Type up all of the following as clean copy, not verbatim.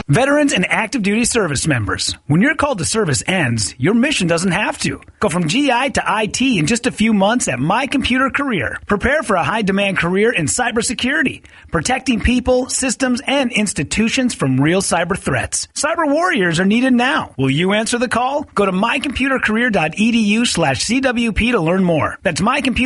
Veterans and active duty service members. When your call to service ends, your mission doesn't have to. Go from GI to IT in just a few months at My Computer Career. Prepare for a high-demand career in cybersecurity, protecting people, systems, and institutions from real cyber threats. Cyber warriors are needed now. Will you answer the call? Go to mycomputercareer.edu/CWP to learn more. That's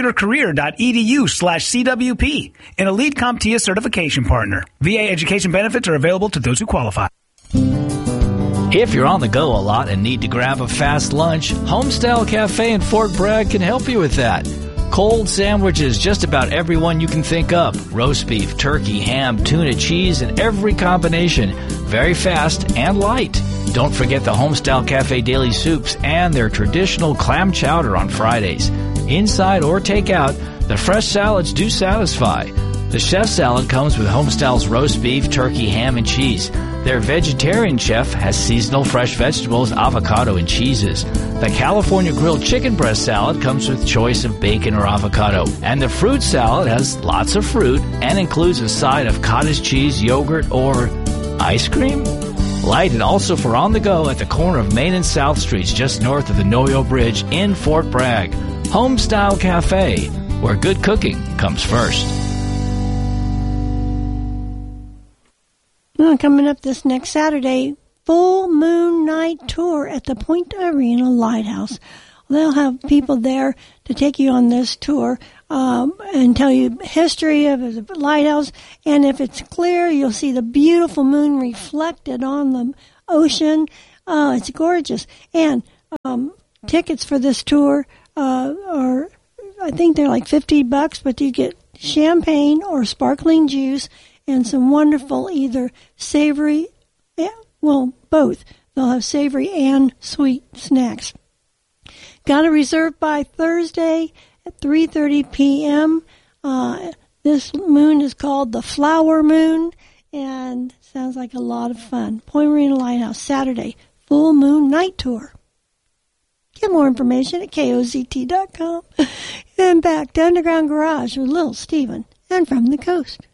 mycomputercareer.edu/CWP. An Elite CompTIA certification partner. VA education benefits are available to those who qualify. If you're on the go a lot and need to grab a fast lunch, Homestyle Cafe in Fort Bragg can help you with that. Cold sandwiches, just about every one you can think of. Roast beef, turkey, ham, tuna, cheese, and every combination. Very fast and light. Don't forget the Homestyle Cafe daily soups and their traditional clam chowder on Fridays. Inside or takeout, the fresh salads do satisfy. The chef salad comes with Homestyle's roast beef, turkey, ham, and cheese. Their vegetarian chef has seasonal fresh vegetables, avocado, and cheeses. The California grilled chicken breast salad comes with choice of bacon or avocado. And the fruit salad has lots of fruit and includes a side of cottage cheese, yogurt, or ice cream. Light and also for on the go at the corner of Main and South Streets just north of the Noyo Bridge in Fort Bragg. Homestyle Cafe, where good cooking comes first. Coming up this next Saturday, Full Moon Night Tour at the Point Arena Lighthouse. They'll have people there to take you on this tour and tell you history of the lighthouse. And if it's clear, you'll see the beautiful moon reflected on the ocean. It's gorgeous. And tickets for this tour are, I think they're like $50, but you get champagne or sparkling juice and some wonderful either savory, well, both. They'll have savory and sweet snacks. Got to reserve by Thursday at 3:30 p.m. This moon is called the Flower Moon, and sounds like a lot of fun. Point Arena Lighthouse, Saturday, Full Moon Night Tour. Get more information at KOZT.com. And back to Underground Garage with Little Steven and From the Coast.